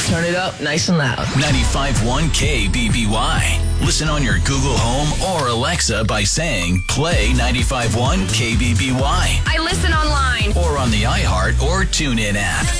Turn it up nice and loud. 95.1 KBBY. Listen on your Google Home or Alexa by saying, play 95.1 KBBY. I listen online. Or on the iHeart or TuneIn app.